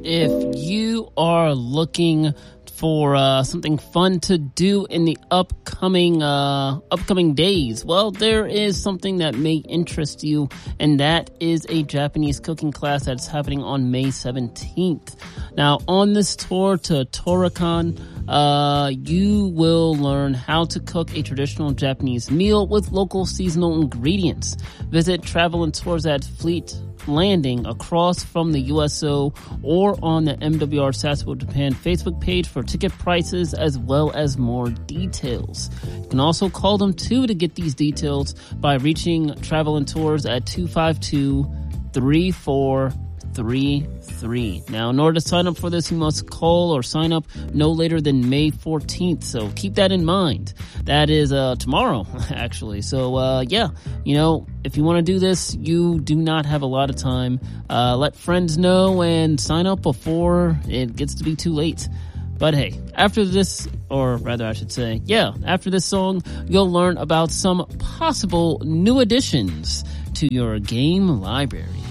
if you are looking for something fun to do in the upcoming days, well, there is something that may interest you, and that is a Japanese cooking class that's happening on May 17th. Now, on this tour to Torakan, you will learn how to cook a traditional Japanese meal with local seasonal ingredients. Visit Travel and Tours at Fleet Landing across from the USO or on the MWR Sasebo Japan Facebook page for ticket prices as well as more details. You can also call them too to get these details by reaching Travel and Tours at 252-3433. Now, in order to sign up for this, you must call or sign up no later than May 14th. So keep that in mind. That is tomorrow, actually. So, if you want to do this, you do not have a lot of time. Let friends know and sign up before it gets to be too late. But hey, after this, or rather I should say, after this song, you'll learn about some possible new additions to your game library.